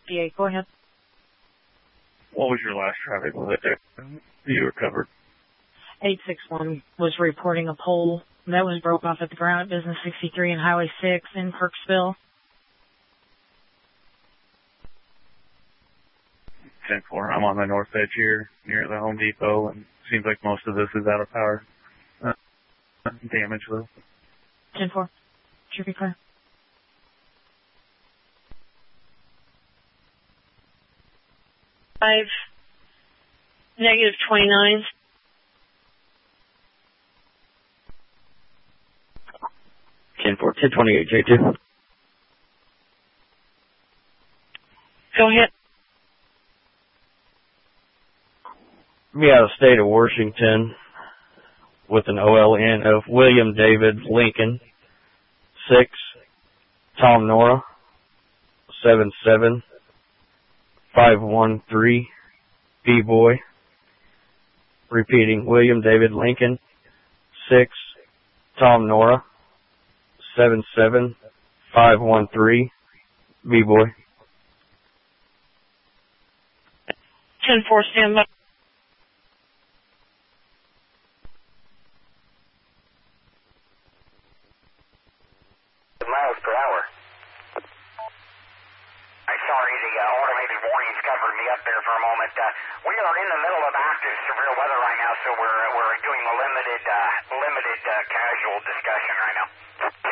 68. Go ahead. What was your last traffic limit there you recovered? 861 was reporting a pole that was broke off at the ground at Business 63 and Highway 6 in Kirksville. 10-4. I'm on the north edge here near the Home Depot, and it seems like most of this is out of power damage, though. 10-4. Should be clear. -29. -4, 1028, J2. Go ahead. Me out of state of Washington with an OLN of William David Lincoln, 6, Tom Nora, 77513, B-Boy. Repeating, William David Lincoln, 6, Tom Nora, 77513, B-Boy. 10-4, stand by. Miles per hour. Sorry, the automated warnings covered me up there for a moment. We are in the middle of active severe weather right now, so we're doing a limited casual discussion right now.